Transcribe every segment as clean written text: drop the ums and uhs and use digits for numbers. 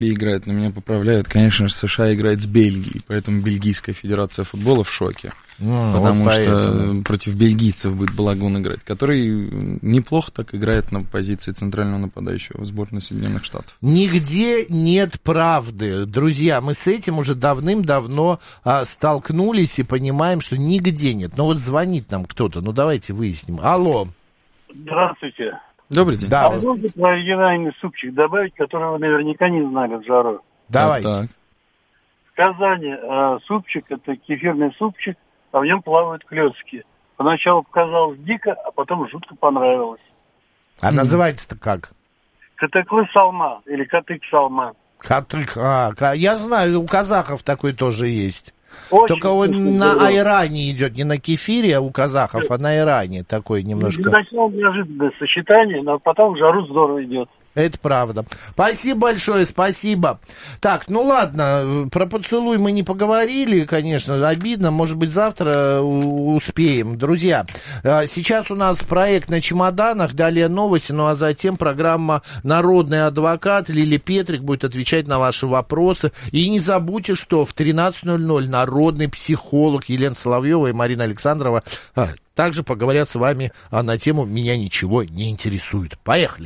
играет, но меня поправляют. Конечно же, США играет с Бельгией, поэтому Бельгийская федерация футбола в шоке. Потому вот что против бельгийцев будет Балагун играть, который неплохо так играет на позиции центрального нападающего в сборной Соединенных Штатов. Нигде нет правды. Друзья, мы с этим уже давным-давно столкнулись и понимаем, что нигде нет. Ну вот звонит нам кто-то, ну давайте выясним. Алло. Здравствуйте. Добрый день. Да. А можно про оригинальный супчик добавить, который вы наверняка не знали в жару? Давайте. Так. В Казани супчик, это кефирный супчик, а в нем плавают клёцки. Поначалу показалось дико, а потом жутко понравилось. А называется-то как? Катыклы салма или катык салма. Катык, я знаю, у казахов такой тоже есть. Очень Только он вкусно, на да. айране идет, не на кефире, а у казахов, а на айране такой немножко. Сначала неожиданное сочетание, но потом в жару здорово идет. Это правда. Спасибо большое, спасибо. Так, ну ладно, про поцелуй мы не поговорили, конечно, обидно. Может быть, завтра успеем. Друзья, сейчас у нас проект «На чемоданах», далее новости, ну а затем программа «Народный адвокат». Лили Петрик будет отвечать на ваши вопросы. И не забудьте, что в 13:00 народный психолог Елена Соловьева и Марина Александрова также поговорят с вами на тему «Меня ничего не интересует». Поехали.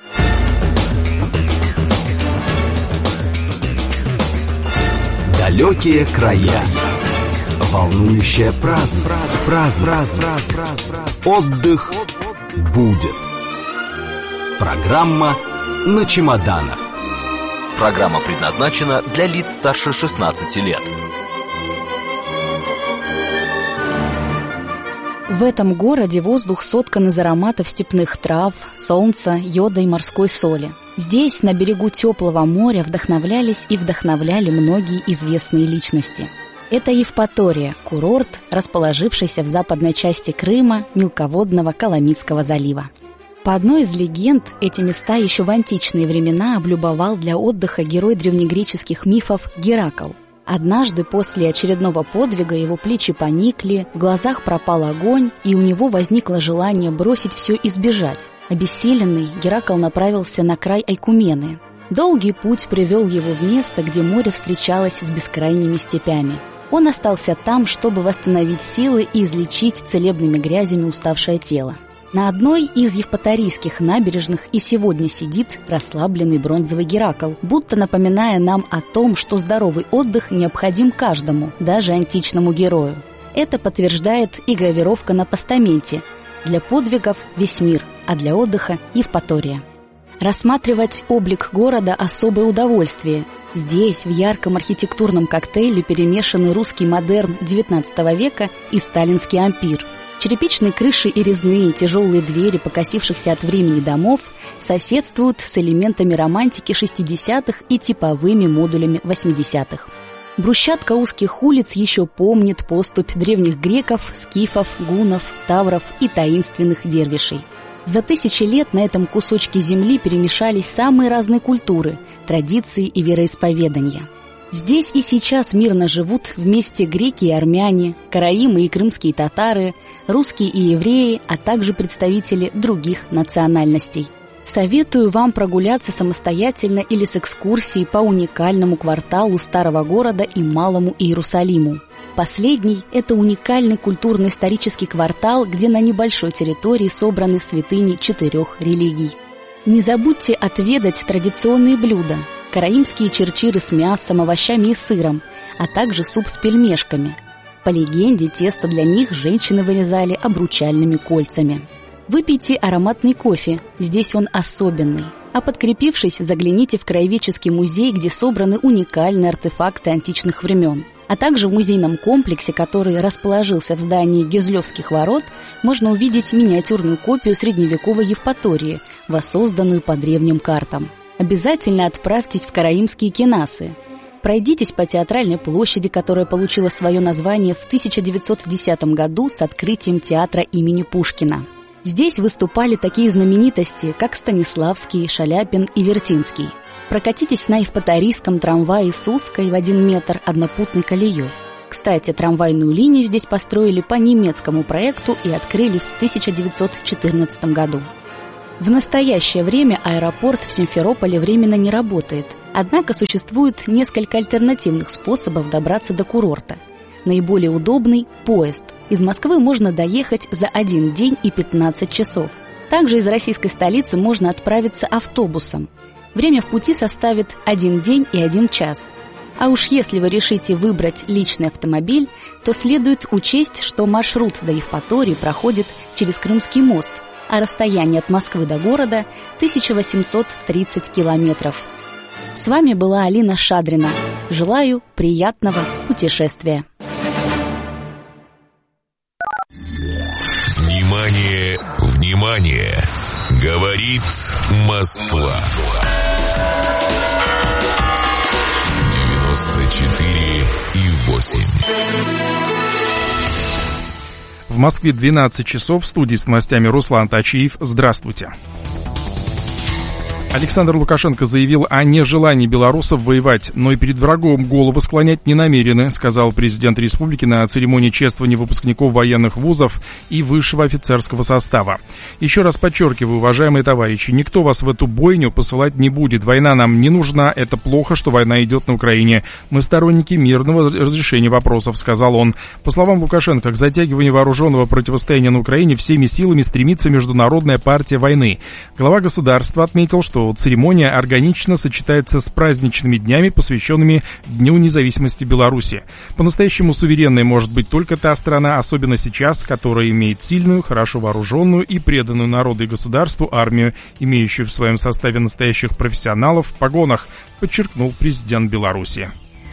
Далекие края, волнующая праздник, отдых будет. Программа «На чемоданах». Программа предназначена для лиц старше 16 лет. В этом городе воздух соткан из ароматов степных трав, солнца, йода и морской соли. Здесь, на берегу теплого моря, вдохновлялись и вдохновляли многие известные личности. Это Евпатория, курорт, расположившийся в западной части Крыма, мелководного Коломитского залива. По одной из легенд, эти места еще в античные времена облюбовал для отдыха герой древнегреческих мифов Геракл. Однажды после очередного подвига его плечи поникли, в глазах пропал огонь, и у него возникло желание бросить все и сбежать. Обессиленный, Геракл направился на край Айкумены. Долгий путь привел его в место, где море встречалось с бескрайними степями. Он остался там, чтобы восстановить силы и излечить целебными грязями уставшее тело. На одной из евпаторийских набережных и сегодня сидит расслабленный бронзовый Геракл, будто напоминая нам о том, что здоровый отдых необходим каждому, даже античному герою. Это подтверждает и гравировка на постаменте. Для подвигов весь мир, а для отдыха Евпатория. Рассматривать облик города – особое удовольствие. Здесь, в ярком архитектурном коктейле, перемешаны русский модерн XIX века и сталинский ампир. Черепичные крыши и резные тяжелые двери покосившихся от времени домов соседствуют с элементами романтики 60-х и типовыми модулями 80-х. Брусчатка узких улиц еще помнит поступь древних греков, скифов, гуннов, тавров и таинственных дервишей. За тысячи лет на этом кусочке земли перемешались самые разные культуры, традиции и вероисповедания. Здесь и сейчас мирно живут вместе греки и армяне, караимы и крымские татары, русские и евреи, а также представители других национальностей. Советую вам прогуляться самостоятельно или с экскурсией по уникальному кварталу Старого города и Малому Иерусалиму. Последний – это уникальный культурно-исторический квартал, где на небольшой территории собраны святыни 4 религий. Не забудьте отведать традиционные блюда – караимские чирчиры с мясом, овощами и сыром, а также суп с пельмешками. По легенде, тесто для них женщины вырезали обручальными кольцами. Выпейте ароматный кофе, здесь он особенный. А подкрепившись, загляните в краеведческий музей, где собраны уникальные артефакты античных времен. А также в музейном комплексе, который расположился в здании Гюзлевских ворот, можно увидеть миниатюрную копию средневековой Евпатории, воссозданную по древним картам. Обязательно отправьтесь в караимские кенасы. Пройдитесь по Театральной площади, которая получила свое название в 1910 году с открытием театра имени Пушкина. Здесь выступали такие знаменитости, как Станиславский, Шаляпин и Вертинский. Прокатитесь на евпаторийском трамвае с узкой в 1 метр однопутной колеей. Кстати, трамвайную линию здесь построили по немецкому проекту и открыли в 1914 году. В настоящее время аэропорт в Симферополе временно не работает. Однако существует несколько альтернативных способов добраться до курорта. Наиболее удобный – поезд. Из Москвы можно доехать за 1 день и 15 часов. Также из российской столицы можно отправиться автобусом. Время в пути составит 1 день и 1 час. А уж если вы решите выбрать личный автомобиль, то следует учесть, что маршрут до Евпатории проходит через Крымский мост, а расстояние от Москвы до города – 1830 километров. С вами была Алина Шадрина. Желаю приятного путешествия. Внимание, внимание! Говорит Москва. 94,8. В Москве 12 часов. В студии с новостями Руслан Тачиев. Здравствуйте. Александр Лукашенко заявил о нежелании белорусов воевать, но и перед врагом голову склонять не намерены, сказал президент республики на церемонии чествования выпускников военных вузов и высшего офицерского состава. Еще раз подчеркиваю, уважаемые товарищи, никто вас в эту бойню посылать не будет. Война нам не нужна, это плохо, что война идет на Украине. Мы сторонники мирного разрешения вопросов, сказал он. По словам Лукашенко, к затягиванию вооруженного противостояния на Украине всеми силами стремится Международная партия войны. Глава государства отметил, что церемония органично сочетается с праздничными днями, посвященными Дню независимости Беларуси. По-настоящему суверенной может быть только та страна, особенно сейчас, которая имеет сильную, хорошо вооруженную и преданную народу и государству армию, имеющую в своем составе настоящих профессионалов в погонах, подчеркнул президент Беларуси.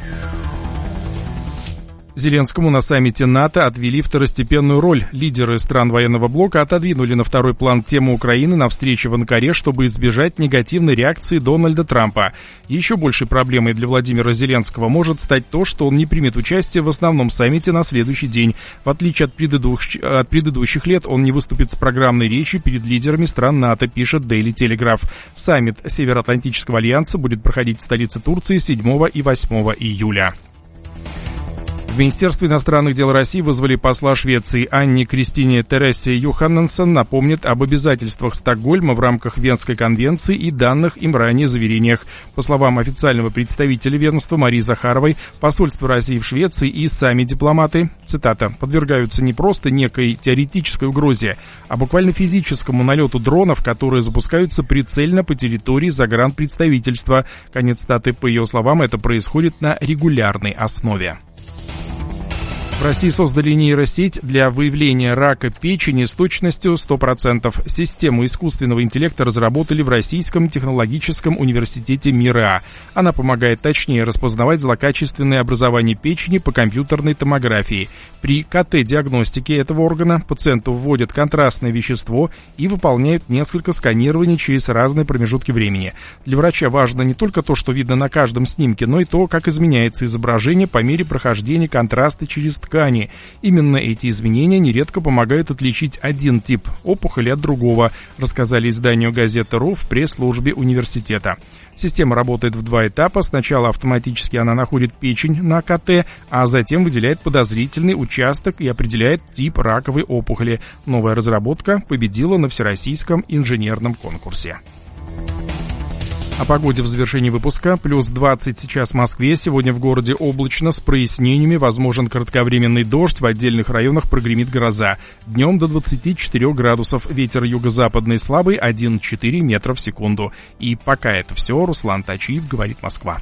Зеленскому на саммите НАТО отвели второстепенную роль. Лидеры стран военного блока отодвинули на второй план тему Украины на встрече в Анкаре, чтобы избежать негативной реакции Дональда Трампа. Еще большей проблемой для Владимира Зеленского может стать то, что он не примет участие в основном саммите на следующий день. В отличие от предыдущих лет, он не выступит с программной речью перед лидерами стран НАТО, пишет Daily Telegraph. Саммит Североатлантического альянса будет проходить в столице Турции 7 и 8 июля. В Министерство иностранных дел России вызвали посла Швеции. Анне Кристине Тересе Юханнессон напомнит об обязательствах Стокгольма в рамках Венской конвенции и данных им ранее заверениях. По словам официального представителя ведомства Марии Захаровой, посольство России в Швеции и сами дипломаты, цитата, подвергаются не просто некой теоретической угрозе, а буквально физическому налету дронов, которые запускаются прицельно по территории загранпредставительства. Конец цитаты. По ее словам, это происходит на регулярной основе. В России создали нейросеть для выявления рака печени с точностью 100%. Систему искусственного интеллекта разработали в Российском технологическом университете МИРА. Она помогает точнее распознавать злокачественное образование печени по компьютерной томографии. При КТ-диагностике этого органа пациенту вводят контрастное вещество и выполняют несколько сканирований через разные промежутки времени. Для врача важно не только то, что видно на каждом снимке, но и то, как изменяется изображение по мере прохождения контраста через ткани. Именно эти изменения нередко помогают отличить один тип опухоли от другого, рассказали изданию «Газета.ру» в пресс-службе университета. Система работает в 2 этапа. Сначала автоматически она находит печень на КТ, а затем выделяет подозрительный участок и определяет тип раковой опухоли. Новая разработка победила на Всероссийском инженерном конкурсе. О погоде в завершении выпуска. Плюс 20 сейчас в Москве. Сегодня в городе облачно с прояснениями. Возможен кратковременный дождь. В отдельных районах прогремит гроза. Днем до 24 градусов. Ветер юго-западный слабый 1,4 метра в секунду. И пока это все. Руслан Тачиев, говорит Москва.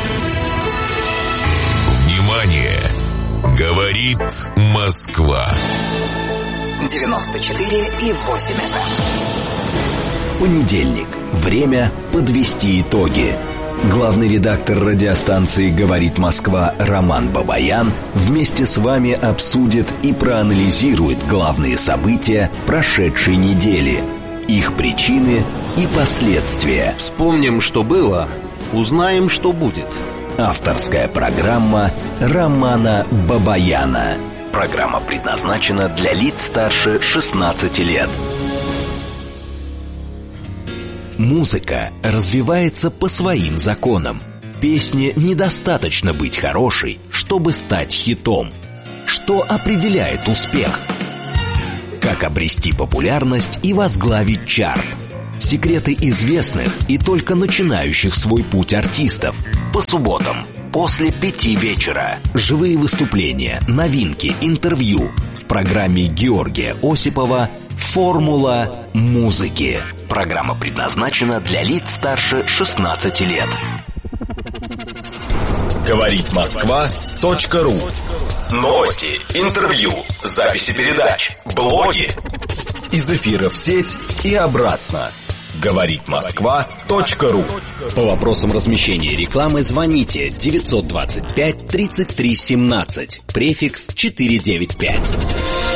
Внимание! Говорит Москва. 94,8 FM. Понедельник. Время подвести итоги. Главный редактор радиостанции «Говорит Москва» Роман Бабаян вместе с вами обсудит и проанализирует главные события прошедшей недели, их причины и последствия. Вспомним, что было, узнаем, что будет. Авторская программа Романа Бабаяна. Программа предназначена для лиц старше 16 лет. Музыка развивается по своим законам. Песне недостаточно быть хорошей, чтобы стать хитом. Что определяет успех? Как обрести популярность и возглавить чарт? секреты известных и только начинающих свой путь артистов. По субботам после 5 вечера. Живые выступления, новинки, интервью. В программе Георгия Осипова «Формула музыки». Программа предназначена для лиц старше 16 лет. Говорит Москва.ру. Новости, интервью, записи передач, блоги. Из эфира в сеть и обратно. Говорит Москва.ру. По вопросам размещения рекламы звоните 925 33 17, префикс 495.